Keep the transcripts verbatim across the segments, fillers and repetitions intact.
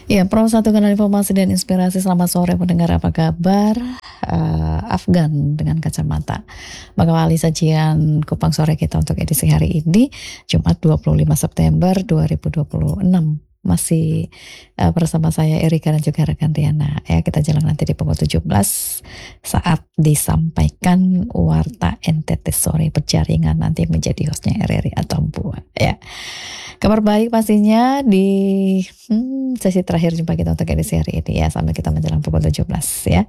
Ya, Pro satu Kanal Informasi dan Inspirasi. Selamat sore pendengar, apa kabar? Uh, Afgan dengan kacamata mengawali sajian Kupang Sore kita untuk edisi hari ini, Jumat dua puluh lima September dua ribu dua puluh enam. Masih uh, bersama saya Erika dan juga rekan Riana. Ya, kita jalan nanti di pukul tujuh belas saat disampaikan Warta N T T Sore Berjaringan, nanti menjadi hostnya R R I atau Buat ya. Kabar baik pastinya di hmm, sesi terakhir jumpa kita untuk edisi hari ini ya, sampai kita menjelang pukul tujuh belas ya.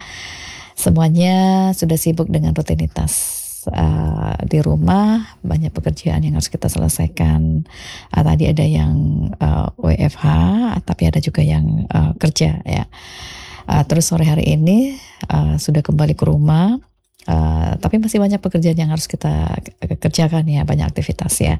Semuanya sudah sibuk dengan rutinitas uh, di rumah, banyak pekerjaan yang harus kita selesaikan. Uh, tadi ada yang uh, W F H, tapi ada juga yang uh, kerja ya. Uh, terus sore hari ini uh, sudah kembali ke rumah. Uh, tapi masih banyak pekerjaan yang harus kita kerjakan ya, banyak aktivitas ya.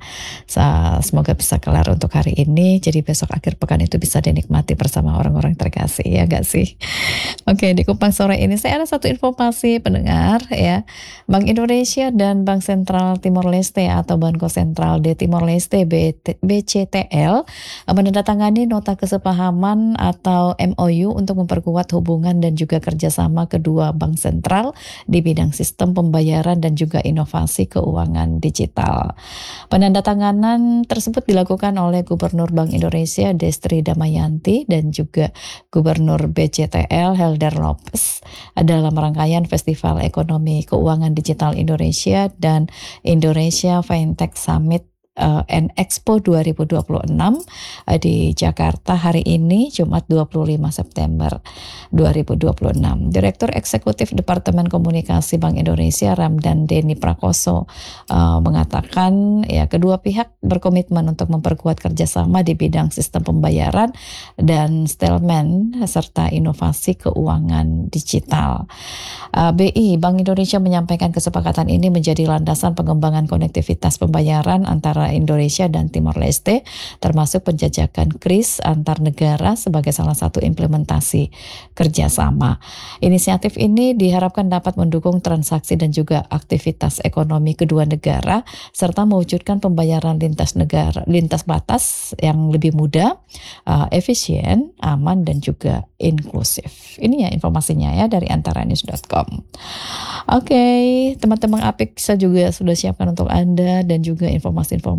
Semoga bisa kelar untuk hari ini, jadi besok akhir pekan itu bisa dinikmati bersama orang-orang terkasih, ya gak sih? Oke, di Kupang Sore ini saya ada satu informasi pendengar ya. Bank Indonesia dan Bank Sentral Timor Leste atau Banco Sentral de Timor Leste B C T L menandatangani nota kesepahaman atau M O U untuk memperkuat hubungan dan juga kerjasama kedua bank sentral di bidang sistem pembayaran dan juga inovasi keuangan digital. Penandatanganan tersebut dilakukan oleh Gubernur Bank Indonesia Destri Damayanti dan juga Gubernur B C T L Helder Lopez dalam rangkaian Festival Ekonomi Keuangan Digital Indonesia dan Indonesia Fintech Summit Uh, and Expo dua ribu dua puluh enam uh, di Jakarta hari ini Jumat dua puluh lima September dua ribu dua puluh enam. Direktur Eksekutif Departemen Komunikasi Bank Indonesia Ramdan Deni Prakoso uh, mengatakan ya, kedua pihak berkomitmen untuk memperkuat kerjasama di bidang sistem pembayaran dan settlement serta inovasi keuangan digital. uh, B I Bank Indonesia menyampaikan kesepakatan ini menjadi landasan pengembangan konektivitas pembayaran antara Indonesia dan Timor Leste, termasuk penjajakan kris antar negara sebagai salah satu implementasi kerjasama. Inisiatif ini diharapkan dapat mendukung transaksi dan juga aktivitas ekonomi kedua negara, serta mewujudkan pembayaran lintas negara, lintas batas yang lebih mudah, uh, efisien, aman, dan juga inklusif. Ini ya informasinya ya dari antaranews dot com. Oke, okay, teman-teman Apik saya juga sudah siapkan untuk Anda dan juga informasi-informasi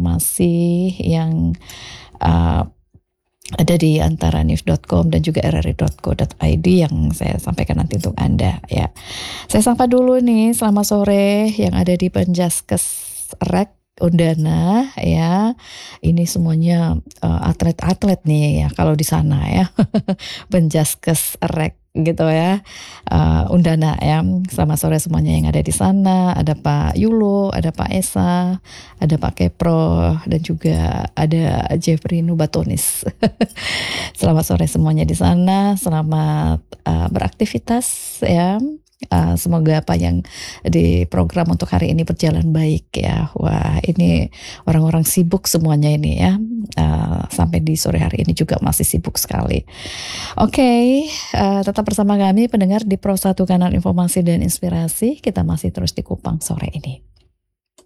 yang uh, ada di antaranews dot com dan juga r r i dot co dot i d yang saya sampaikan nanti untuk Anda ya. Saya sapa dulu nih, selamat sore yang ada di Penjaskes Rek Undana ya. Ini semuanya uh, atlet-atlet nih ya kalau di sana ya. Penjaskes Rek gitu ya, uh, Undana ya. Selamat sore semuanya yang ada di sana. Ada Pak Yulo, ada Pak Esa, ada Pak Kepro, dan juga ada Jeffrey Nubatonis. Selamat sore semuanya di sana. Selamat uh, beraktivitas ya. Uh, semoga apa yang di program untuk hari ini berjalan baik ya. Wah, ini orang-orang sibuk semuanya ini ya. Uh, sampai di sore hari ini juga masih sibuk sekali. Oke, okay, uh, tetap bersama kami pendengar di Pro satu Kanal Informasi dan Inspirasi. Kita masih terus di Kupang Sore ini.